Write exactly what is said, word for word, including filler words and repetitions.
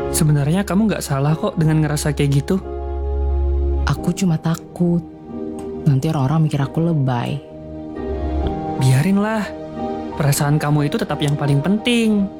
Sebenarnya kamu nggak salah kok dengan ngerasa kayak gitu. Aku cuma takut nanti orang-orang mikir aku lebay. Biarinlah. Perasaan kamu itu tetap yang paling penting.